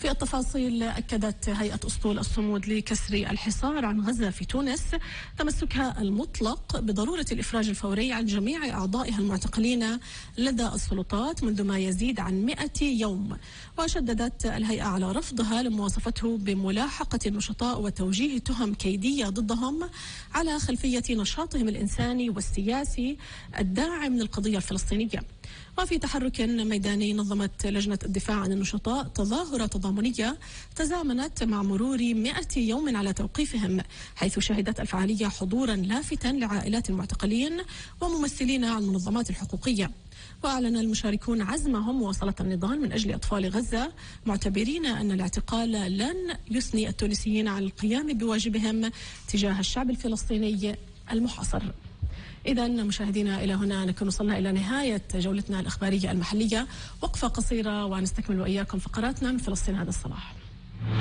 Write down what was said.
في التفاصيل، أكدت هيئة أسطول الصمود لكسر الحصار عن غزة في تونس تمسكها المطلق بضرورة الإفراج الفوري عن جميع أعضائها المعتقلين لدى السلطات منذ ما يزيد عن 100 يوم. وشددت الهيئة على رفضها لمواصفته بملاحقة النشطاء وتوجيه تهم كيدية ضدهم على خلفية نشاطهم الإنساني والسياسي الداعم للقضية الفلسطينية. وفي تحرك ميداني، نظمت لجنة الدفاع عن النشطاء تظاهرة تضامنية تزامنت مع مرور 100 يوم على توقيفهم، حيث شهدت الفعالية حضورا لافتا لعائلات المعتقلين وممثلين عن المنظمات الحقوقية. وأعلن المشاركون عزمهم مواصلة النضال من أجل أطفال غزة، معتبرين أن الاعتقال لن يثني التونسيين عن القيام بواجبهم تجاه الشعب الفلسطيني المحاصر. إذا مشاهدينا، إلى هنا نكون وصلنا إلى نهاية جولتنا الإخبارية المحلية. وقفة قصيرة ونستكمل وإياكم فقراتنا من فلسطين هذا الصباح.